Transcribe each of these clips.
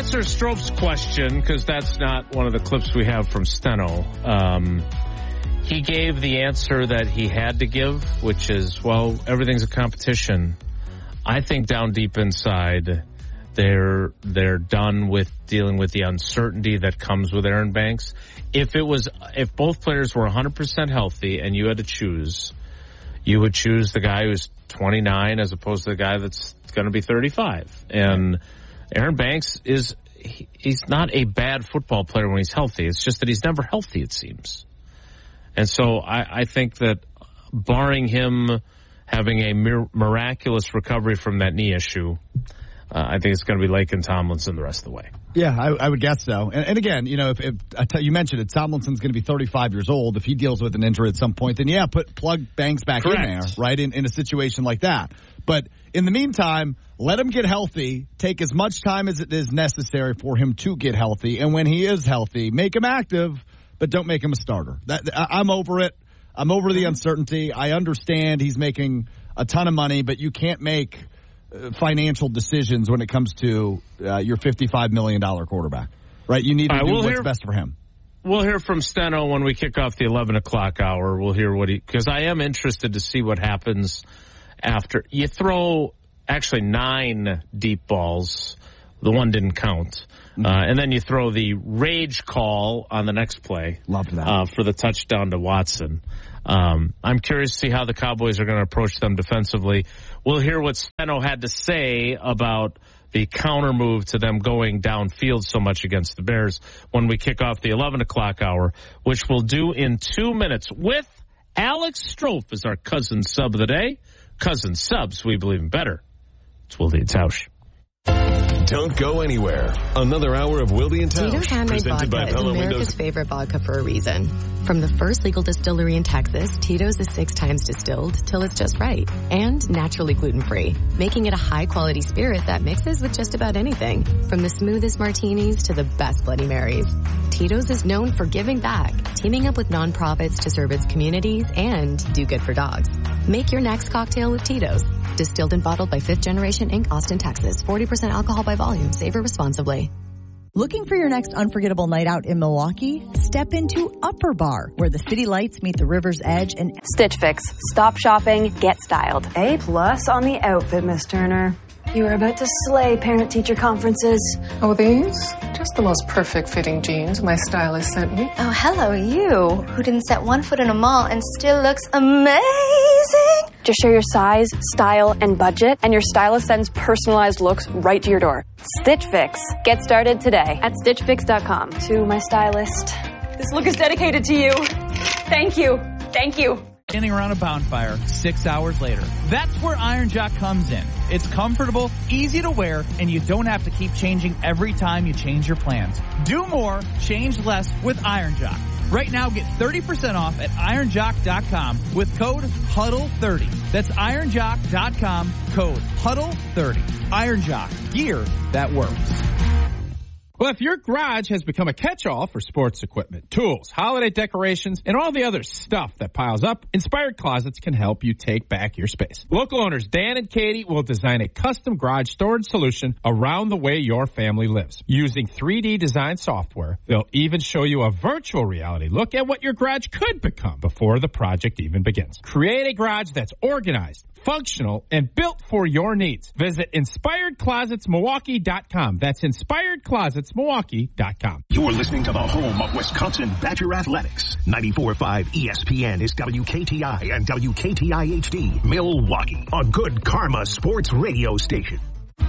answer Strope's question, because that's not one of the clips we have from Steno. He gave the answer that he had to give, which is, well, everything's a competition. I think down deep inside, they're done with dealing with the uncertainty that comes with Aaron Banks. If both players were 100% healthy and you had to choose, you would choose the guy who's 29 as opposed to the guy that's going to be 35. And Aaron Banks he's not a bad football player when he's healthy. It's just that he's never healthy, it seems. And so I think that barring him having a miraculous recovery from that knee issue, I think it's going to be Laken Tomlinson the rest of the way. Yeah, I would guess so. And again, you know, if you mentioned it, Tomlinson's going to be 35 years old. If he deals with an injury at some point, then plug Banks back in there, right, in a situation like that. But in the meantime, let him get healthy. Take as much time as it is necessary for him to get healthy. And when he is healthy, make him active, but don't make him a starter. I'm over it. I'm over the uncertainty. I understand he's making a ton of money, but you can't make financial decisions when it comes to your $55 million quarterback, right? You need to do what's best for him. We'll hear from Steno when we kick off the 11 o'clock hour. We'll hear because I am interested to see what happens after you throw actually 9 deep balls. The one didn't count. And then you throw the rage call on the next play. Love that. For the touchdown to Watson. I'm curious to see how the Cowboys are going to approach them defensively. We'll hear what Steno had to say about the counter move to them going downfield so much against the Bears when we kick off the 11 o'clock hour, which we'll do in 2 minutes with Alex Strofe as our cousin sub of the day. Cousin subs, we believe in better. It's Wilde and Tausch. Don't go anywhere. Another hour of Wilde and Tausch. Tito's Handmade Vodka is America's favorite vodka for a reason. From the first legal distillery in Texas, Tito's is 6 times distilled till it's just right. And naturally gluten-free, making it a high-quality spirit that mixes with just about anything. From the smoothest martinis to the best Bloody Marys. Tito's is known for giving back, teaming up with nonprofits to serve its communities and do good for dogs. Make your next cocktail with Tito's. Distilled and bottled by 5th Generation Inc., Austin, Texas. 40% alcohol by volume. Savor responsibly. Looking for your next unforgettable night out in Milwaukee? Step into Upper Bar, where the city lights meet the river's edge and Stitch Fix. Stop shopping, get styled. A+ on the outfit, Miss Turner. You are about to slay parent-teacher conferences. Oh, these? Just the most perfect fitting jeans my stylist sent me. Oh, hello, you, who didn't set one foot in a mall and still looks amazing. Just share your size, style, and budget, and your stylist sends personalized looks right to your door. Stitch Fix. Get started today at StitchFix.com. To my stylist. This look is dedicated to you. Thank you. Thank you. Standing around a bonfire 6 hours later. That's where Iron Jock comes in. It's comfortable, easy to wear, and you don't have to keep changing every time you change your plans. Do more, change less with Iron Jock. Right now, get 30% off at ironjock.com with code HUDDLE30. That's ironjock.com, code HUDDLE30. Iron Jock, gear that works. Well, if your garage has become a catch-all for sports equipment, tools, holiday decorations, and all the other stuff that piles up, Inspired Closets can help you take back your space. Local owners Dan and Katie will design a custom garage storage solution around the way your family lives. Using 3D design software, they'll even show you a virtual reality look at what your garage could become before the project even begins. Create a garage that's organized, functional, and built for your needs. Visit InspiredClosetsMilwaukee.com. That's InspiredClosetsMilwaukee.com. You're listening to the home of Wisconsin Badger Athletics. 94.5 ESPN is WKTI and WKTI HD, Milwaukee, a good karma sports radio station.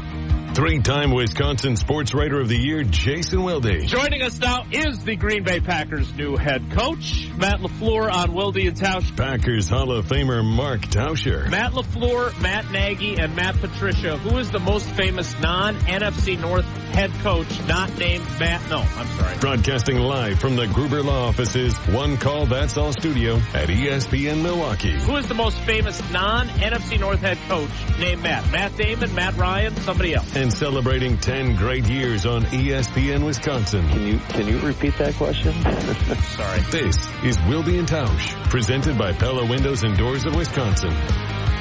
3-time Wisconsin Sports Writer of the Year, Jason Wilde. Joining us now is the Green Bay Packers' new head coach, Matt LaFleur, on Wilde and Tausch. Packers Hall of Famer Mark Tauscher. Matt LaFleur, Matt Nagy, and Matt Patricia. Who is the most famous non-NFC North head coach not named Matt? No, I'm sorry. Broadcasting live from the Gruber Law Offices, One Call That's All studio at ESPN Milwaukee. Who is the most famous non-NFC North head coach named Matt? Matt Damon, Matt Ryan, somebody else. And celebrating 10 great years on ESPN Wisconsin. Can you repeat that question? Sorry. This is Wilde and Tausch, presented by Pella Windows and Doors of Wisconsin.